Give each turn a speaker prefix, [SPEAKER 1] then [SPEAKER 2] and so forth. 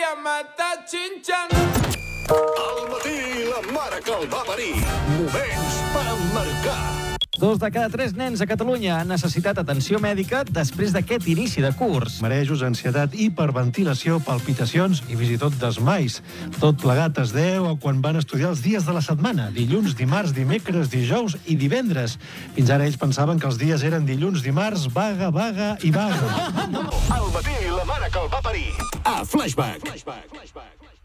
[SPEAKER 1] a matar xinxan.
[SPEAKER 2] Al matí, la mare que el va parir. Moments per emmarcar.
[SPEAKER 3] 2 de cada 3 nens a Catalunya han necessitat atenció mèdica després d'aquest inici de curs.
[SPEAKER 4] Marejos, ansietat, hiperventilació, palpitacions i fins i tot desmais. Tot plegat es deu a quan van estudiar els dies de la setmana. Dilluns, dimarts, dimecres, dijous i divendres. Fins ara ells pensaven que els dies eren dilluns, dimarts, vaga, vaga i vaga.
[SPEAKER 2] Al matí, la mare que el va parir. A Flashback.